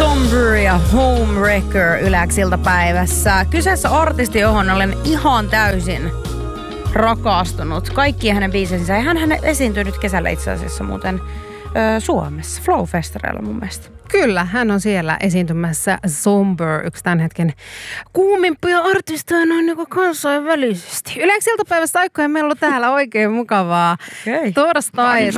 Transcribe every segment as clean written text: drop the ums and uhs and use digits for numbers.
Somber ja Homewrecker Ylex iltapäivässä. Kyseessä artisti, johon olen ihan täysin rakastunut. Kaikki hänen biisensä. Ja hän esiintyy nyt kesällä itse asiassa muuten Suomessa, Flow-festareilla mun mielestä. Kyllä, hän on siellä esiintymässä Somber, yksi tämän hetken kuumimpia artisteja noin niin kuin kansainvälisesti. Yleensä iltapäivästä aikojen meillä on täällä oikein mukavaa torstaita.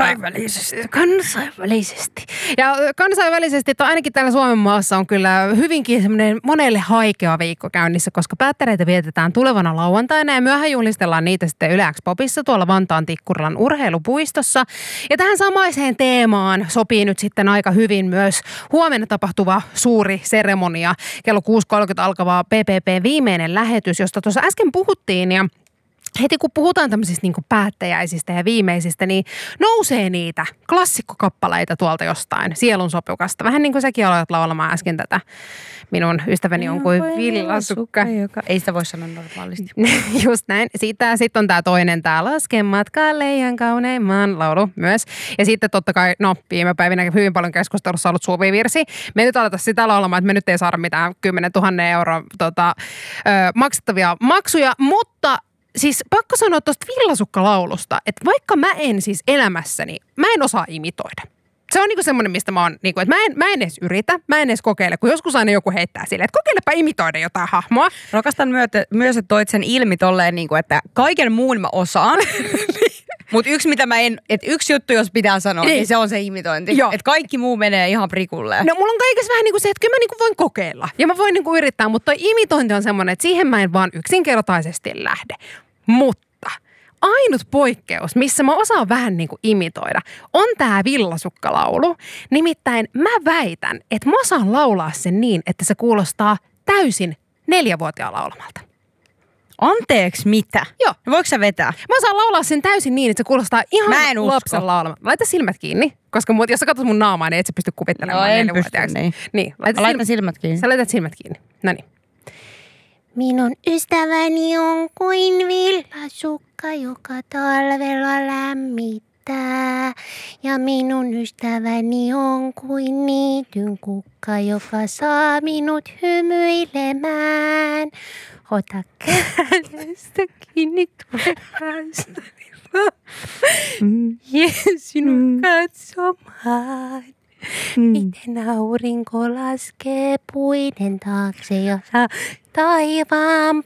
Kansainvälisesti. Ja kansainvälisesti, tai ainakin täällä Suomen maassa on kyllä hyvinkin semmoinen monelle haikea viikko käynnissä, koska päättäreitä vietetään tulevana lauantaina ja myöhään juhlistellaan niitä sitten Ylex Popissa tuolla Vantaan Tikkurilan urheilupuistossa. Ja tähän samaiseen teemaan sopii nyt sitten aika hyvin myös huomenna tapahtuva suuri seremonia, kello 6.30 alkava PPP viimeinen lähetys, josta tuossa äsken puhuttiin ja heti kun puhutaan tämmöisistä niin kuin päättäjäisistä ja viimeisistä, niin nousee niitä klassikkokappaleita tuolta jostain sielun sopukasta. Vähän niin kuin säkin aloit laulamaan äsken tätä minun ystäväni on kuin villasukka. Ei sitä voi sanoa normaalisti. Just näin. Sitten on tämä toinen, tämä Lasken matkalle ihan kauneimman laulu myös. Ja sitten totta kai, viime päivinä hyvin paljon keskustelussa ollut suvivirsi. Me ei nyt aleta sitä laulamaan, että me nyt ei saada mitään 10 000 euron maksettavia maksuja, mutta siis pakko sanoa tuosta villasukka-laulusta, että vaikka mä en siis elämässäni, mä en osaa imitoida. Se on niinku semmoinen, mistä mä oon, niinku, että mä en edes yritä, mä en edes kokeile, kun joskus aina joku heittää silleen, että kokeilepa imitoida jotain hahmoa. Rakastan myös, että toit sen ilmi tolleen, niinku, että kaiken muun mä osaan. Mutta yksi juttu, jos pitää sanoa, niin se on se imitointi. Että kaikki muu menee ihan prikulle. No mulla on kaikessa vähän niinku se, että kyllä mä niinku voin kokeilla. Ja mä voin niinku yrittää, mutta toi imitointi on semmoinen, että siihen mä en vaan yksinkertaisesti lähde. Mutta ainut poikkeus, missä mä osaan vähän niinku imitoida, on tää villasukkalaulu. Nimittäin mä väitän, että mä osaan laulaa sen niin, että se kuulostaa täysin 4-vuotiaan laulamalta. Anteeksi, mitä? Joo. No voiko sä vetää? Mä osaan laulaa sen täysin niin, että se kuulostaa ihan lapsen laulamalta. Laita silmät kiinni, koska jos sä katsot mun naamaa, niin et sä pysty kuvittelemaan 4-vuotiaaksi. Niin, laita silmät kiinni. Sä laitat silmät kiinni. Noniin. Minun ystäväni on kuin villasukka, joka talvella lämmittää. Ja minun ystäväni on kuin niityn kukka, joka saa minut hymyilemään. Ota kädestä kiinni tulevaisuudesta. Jää sinut katsomaan. Miten aurinko laskee puiden taakse ja saa taivaan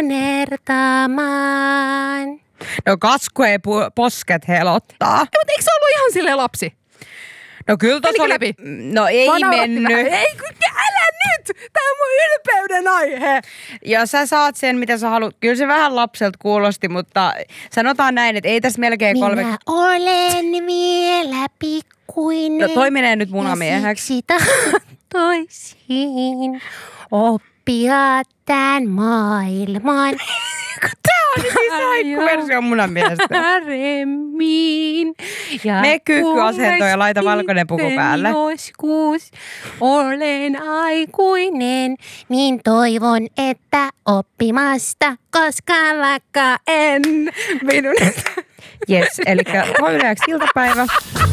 punertamaan. No kasku ei posket helottaa. Mutta eikö se ollut ihan silleen lapsi? No kyllä tossa oli... läpi? No ei mennyt. Ei älä nyt! Tää on mun ylpeyden aihe. Ja sä saat sen, mitä sä haluat. Kyllä se vähän lapselta kuulosti, mutta sanotaan näin, että ei tässä melkein Minä olen vielä pikkuinen. No toi menee nyt munamieheksi. Ja siksi tahtoisin oppia tän maailman. Tää on nyt siis haikkuversio munamiehestä. Paremmin. Me kyykkyasento ja laita valkoinen puku päälle. Joskus olen aikuinen, niin toivon, että oppimasta koskaan lakkaa en. Yes, eli Ylex iltapäivä.